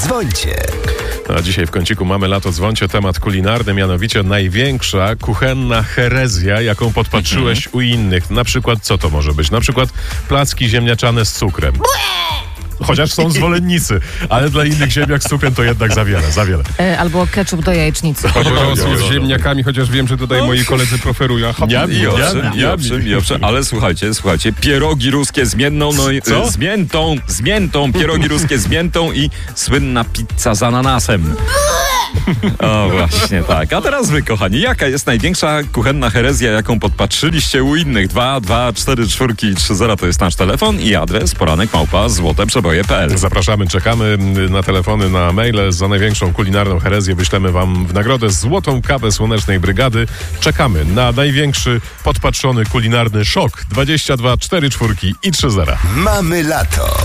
Dzwońcie. A dzisiaj w kąciku Mamy Lato Dzwońcie temat kulinarny, mianowicie największa kuchenna herezja, jaką podpatrzyłeś u innych. Na przykład co to może być? Na przykład placki ziemniaczane z cukrem. Chociaż są zwolennicy, ale dla innych ziemniak z cukrem to jednak za wiele. Albo ketchup do jajecznicy. Z ziemniakami, chociaż wiem, że tutaj moi koledzy preferują. Ale słuchajcie, pierogi ruskie z miętą, z miętą, pierogi ruskie z miętą i słynna pizza z ananasem. O, właśnie tak. A teraz wy, kochani, jaka jest największa kuchenna herezja, jaką podpatrzyliście u innych? 22443 to jest nasz telefon i adres poranek@złoteprzeboje.pl. Zapraszamy, czekamy na telefony, na maile. Za największą kulinarną herezję wyślemy wam w nagrodę złotą kawę Słonecznej Brygady. Czekamy na największy podpatrzony kulinarny szok. 22 44 i 30. Mamy lato.